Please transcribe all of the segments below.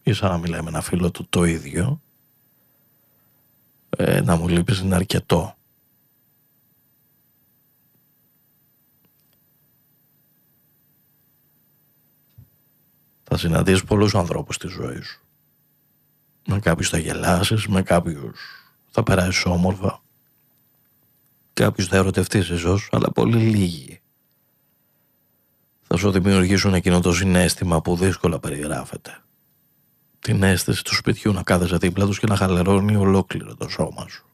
ή σαν να μιλάει με ένα φίλο του το ίδιο, να μου λείπεις είναι αρκετό. Θα συναντήσεις πολλούς ανθρώπους στη ζωή σου. Με κάποιους θα γελάσεις, με κάποιους θα περάσεις όμορφα, κάποιους θα ερωτευτείς ίσως, αλλά πολύ λίγοι θα σου δημιουργήσουν εκείνο το συναίσθημα που δύσκολα περιγράφεται. Την αίσθηση του σπιτιού να κάθεσαι δίπλα τους και να χαλαρώνει ολόκληρο το σώμα σου.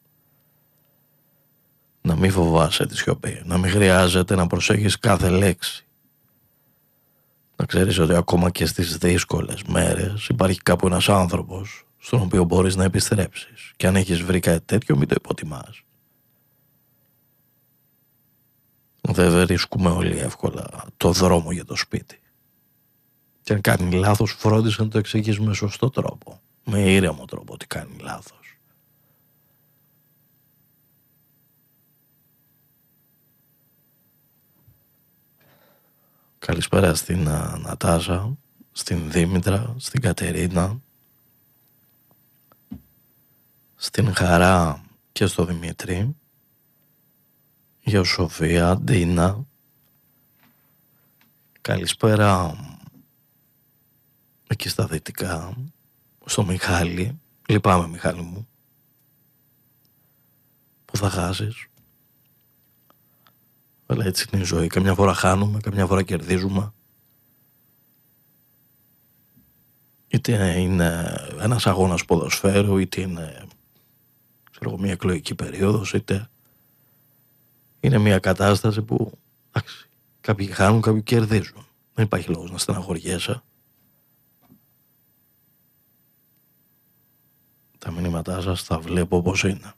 Να μην φοβάσαι τη σιωπή, να μην χρειάζεται να προσέχεις κάθε λέξη. Να ξέρεις ότι ακόμα και στις δύσκολες μέρες υπάρχει κάπου ένας άνθρωπος στον οποίο μπορείς να επιστρέψεις. Και αν έχεις βρει κάτι τέτοιο, μην το υποτιμάς. Δεν βρίσκουμε όλοι εύκολα το δρόμο για το σπίτι. Και αν κάνει λάθος, φρόντισε να το εξηγείς με σωστό τρόπο, με ήρεμο τρόπο ότι κάνει λάθος. Καλησπέρα στην Νατάσα, στην Δήμητρα, στην Κατερίνα, στην Χαρά και στο Δημήτρη, για Σοφία, Ντίνα. Καλησπέρα εκεί στα δυτικά, στο Μιχάλη. Λυπάμαι, Μιχάλη μου, που θα χάσεις. Αλλά έτσι είναι η ζωή. Καμιά φορά χάνουμε, καμιά φορά κερδίζουμε. Είτε είναι ένας αγώνας ποδοσφαίρου, είτε είναι μια εκλογική περίοδος, είτε είναι μια κατάσταση που κάποιοι χάνουν, κάποιοι κερδίζουν. Δεν υπάρχει λόγος να στεναχωριέσαι. Τα μηνύματά σας τα βλέπω όπως είναι.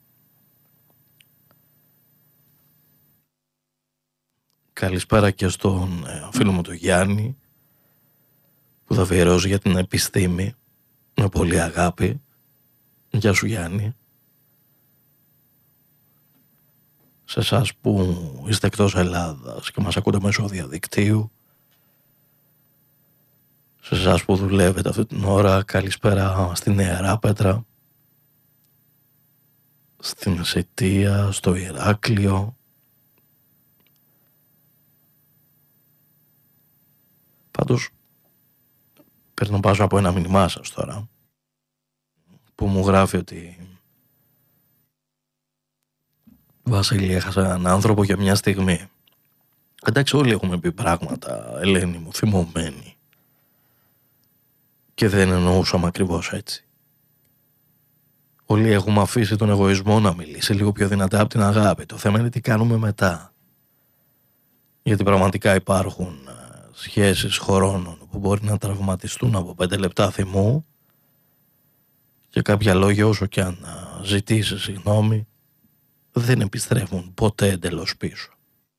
Καλησπέρα και στον φίλο μου τον Γιάννη, που θα αφιερώσει για την επιστήμη με πολύ αγάπη. Γεια σου, Γιάννη. Σε εσάς που είστε εκτός Ελλάδας και μας ακούτε μέσω διαδικτύου, σε εσάς που δουλεύετε αυτή την ώρα, καλησπέρα στη Νέα Πέτρα, στην Σιτία, στο Ηράκλειο. Πάντως παίρνω πάσο από ένα μήνυμά σας τώρα, που μου γράφει ότι Βασίλη, έχασα έναν άνθρωπο για μια στιγμή. Εντάξει, όλοι έχουμε πει πράγματα, Ελένη μου, θυμωμένη. Και δεν εννοούσαμε ακριβώς έτσι. Όλοι έχουμε αφήσει τον εγωισμό να μιλήσει λίγο πιο δυνατά από την αγάπη. Το θέμα είναι τι κάνουμε μετά. Γιατί πραγματικά υπάρχουν σχέσεις χρόνων που μπορεί να τραυματιστούν από 5 λεπτά θυμού και κάποια λόγια, όσο και αν ζητήσεις συγγνώμη, δεν επιστρέφουν ποτέ εντελώς πίσω.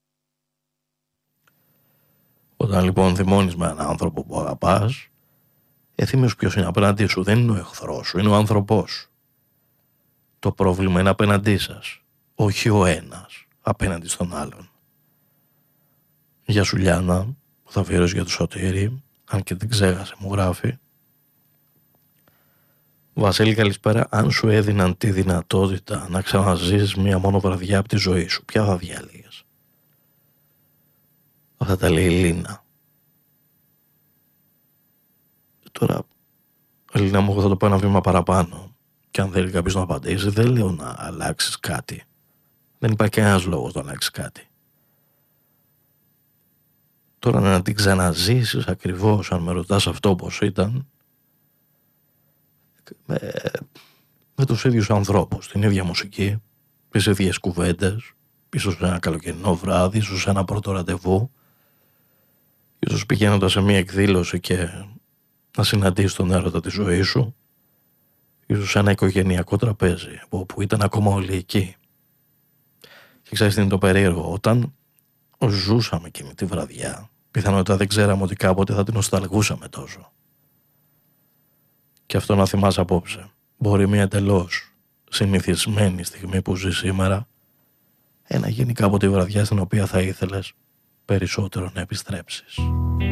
Όταν λοιπόν θυμώνεις με έναν άνθρωπο που αγαπάς, θυμίσου ποιος είναι απέναντί σου. Δεν είναι ο εχθρός σου, είναι ο άνθρωπός σου. Το πρόβλημα είναι απέναντί σας, όχι ο ένας απέναντι στον άλλον. Γεια σου, Λιάννα, που θα αφιερώσει για το Σωτήρι, αν και δεν ξέχασε, μου γράφει. Βασίλη, καλησπέρα. Αν σου έδιναν τη δυνατότητα να ξαναζήσεις μία μόνο βραδιά από τη ζωή σου, ποια θα διάλεγες? Αυτά τα λέει η Λίνα. Τώρα, Λίνα μου, εγώ θα το πω ένα βήμα παραπάνω. Και αν θέλει κάποιος να απαντήσει, δεν λέω να αλλάξεις κάτι. Δεν υπάρχει κανένας λόγος να αλλάξεις κάτι. Τώρα να την ξαναζήσεις ακριβώς, αν με ρωτάς αυτό πως ήταν, με τους ίδιους ανθρώπους, την ίδια μουσική, τις ίδιες κουβέντες, ίσως ένα καλοκαιρινό βράδυ, ίσως ένα πρώτο ραντεβού, ίσως πηγαίνοντας σε μια εκδήλωση και να συναντήσεις τον έρωτα της ζωής σου, ίσως ένα οικογενειακό τραπέζι, όπου ήταν ακόμα όλοι εκεί. Και ξέρεις τι είναι το περίεργο? Όταν ζούσαμε εκείνη τη βραδιά, πιθανότατα δεν ξέραμε ότι κάποτε θα την νοσταλγούσαμε τόσο. Και αυτό να θυμάσαι απόψε. Μπορεί μια εντελώς συνηθισμένη στιγμή που ζει σήμερα να γίνει κάποτε η βραδιά στην οποία θα ήθελες περισσότερο να επιστρέψεις.